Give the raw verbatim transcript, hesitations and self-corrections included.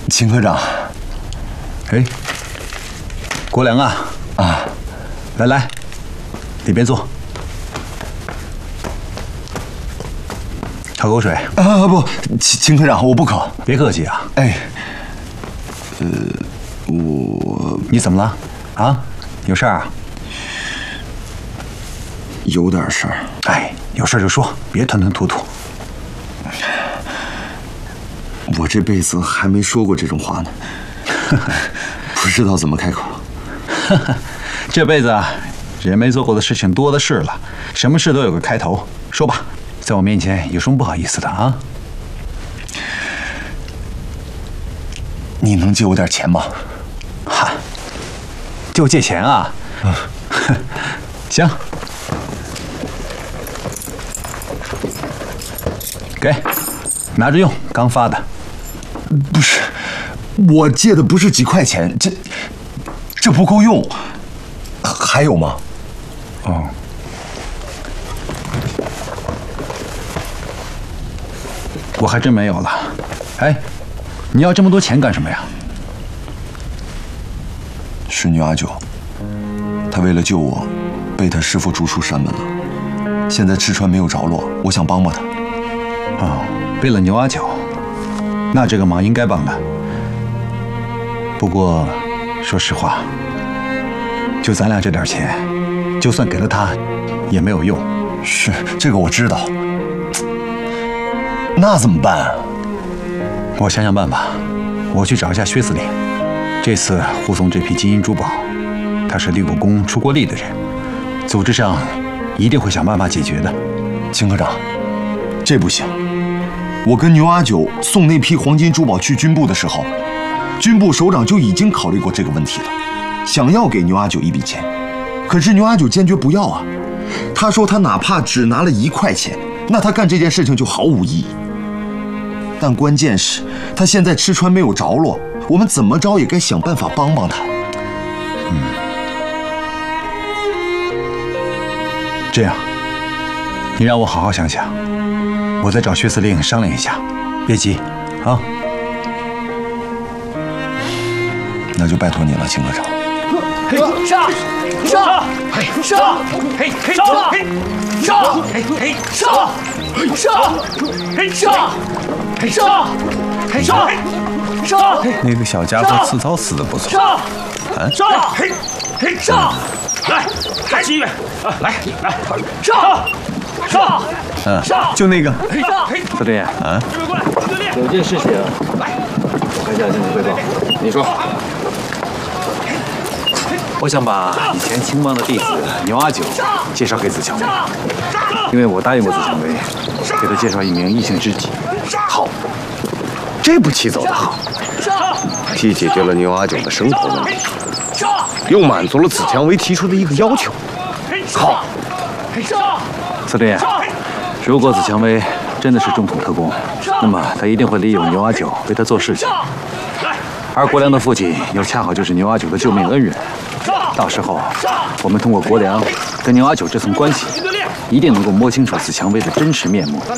秦科长。 哎，国良啊啊，来来，里边坐。 喝口水啊不，秦秦科长，我不渴。 别客气啊。 哎，呃，我你怎么了？啊，有事儿啊？ 有点事儿。 哎，有事儿就说，别吞吞吐吐。 我这辈子还没说过这种话呢，不知道怎么开口。 这辈子啊，人没做过的事情多的是了，什么事都有个开头。说吧。 在我面前有什么不好意思的啊？ 你能借我点钱吗？ 哈，就借钱啊？嗯，行，给，拿着用，刚发的。 不是，我借的不是几块钱，这这不够用，还有吗？ 哦。 我还真没有了，哎，你要这么多钱干什么呀？ 是牛阿九，他为了救我，被他师父逐出山门了，现在吃穿没有着落，我想帮帮他。 哦，为了牛阿九，那这个忙应该帮的。不过，说实话，就咱俩这点钱，就算给了他，也没有用。 是，这个我知道。 那怎么办啊？ 我想想办法，我去找一下薛司令。这次护送这批金银珠宝，他是立过功、出过力的人，组织上一定会想办法解决的。 秦科长，这不行。我跟牛阿九送那批黄金珠宝去军部的时候，军部首长就已经考虑过这个问题了，想要给牛阿九一笔钱，可是牛阿九坚决不要啊。他说他哪怕只拿了一块钱，那他干这件事情就毫无意义。 但关键是，他现在吃穿没有着落，我们怎么着也该想办法帮帮他。 嗯，这样，你让我好好想想，我再找薛司令商量一下，别急，啊。 那就拜托你了，秦科长。 嘿，上上，嘿上，嘿嘿上，嘿上，嘿嘿上，上，嘿上。 上，上，上！ 那个小家伙刺刀刺的不错。 上， 啊， 上，嘿，嘿，上！来，来，七月，来来，上，上， 嗯， 上！ 就那个。 上， 司令啊， 这边过来，教练。 有件事情，来，我该向你汇报。你说。我想把以前青帮的弟子牛阿九介绍给子乔薇，因为我答应过子乔薇，给他介绍一名异性知己。 好，这步棋走得好，既解决了牛阿九的生活问题，又满足了子蔷薇提出的一个要求。好， 司令，如果子蔷薇真的是正统特工，那么他一定会利用牛阿九为他做事情，而国良的父亲又恰好就是牛阿九的救命恩人。到时候，我们通过国良跟牛阿九这层关系，一定能够摸清楚子蔷薇的真实面目。